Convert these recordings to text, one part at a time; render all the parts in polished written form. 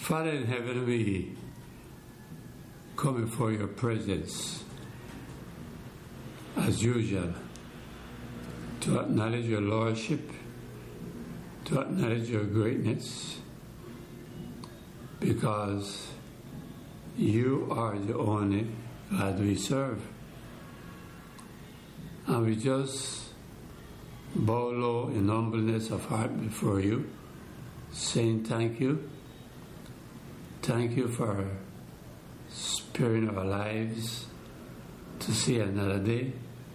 Father in heaven, we come before your presence as usual to acknowledge your lordship, to acknowledge your greatness, because you are the only God we serve. And we just bow low in humbleness of heart before you, saying thank you. Thank you for sparing our lives to see another day.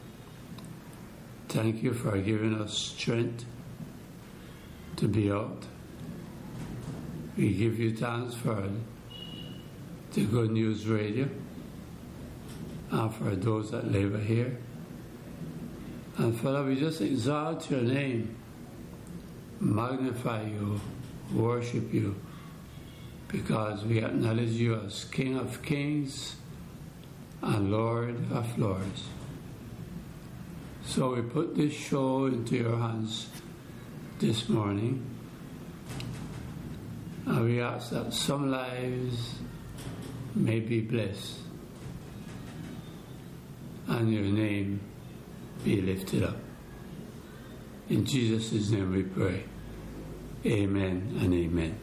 Thank you for giving us strength to be out. We give you thanks for the Good News Radio and for those that labor here. And Father, we just exalt your name, magnify you, worship you, because we acknowledge you as King of Kings and Lord of Lords. So we put this show into your hands this morning, and we ask that some lives may be blessed and your name be lifted up. In Jesus' name we pray. Amen and amen.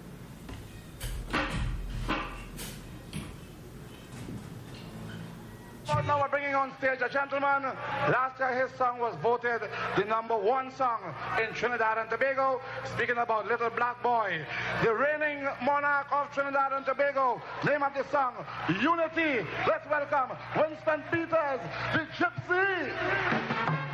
Now we're bringing on stage a gentleman. Last year his song was voted the #1 song in Trinidad and Tobago, speaking about Little Black Boy. The reigning monarch of Trinidad and Tobago, name of the song, Unity. Let's welcome Winston Peters, the Gypsy.